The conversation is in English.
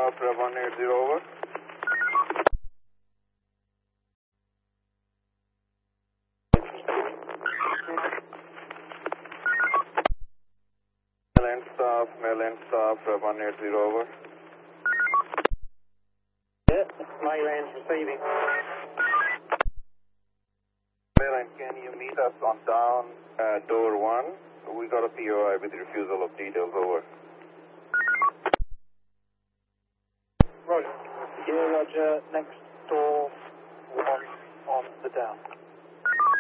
staff, Rev 180, over. Mainland staff, Rev 180, over. Yeah, mainland's receiving. Mainland, can you meet us on down door 1? We got a POI with refusal of details, over. Roger. Yeah, Roger. Next door 1 on the down.